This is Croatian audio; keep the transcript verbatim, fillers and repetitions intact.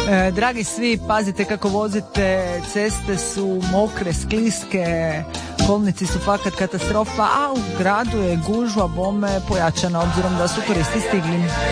E, dragi svi, pazite kako vozite, ceste su mokre, skliske, kolnici su fakat katastrofa, a u gradu je gužva bome pojačana obzirom da su turisti stigli.